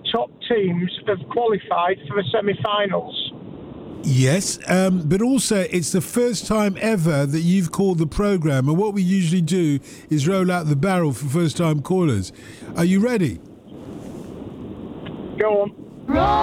top teams have qualified for the semi-finals. Yes, but also it's the first time ever that you've called the programme, and what we usually do is roll out the barrel for first-time callers. Are you ready? Go on.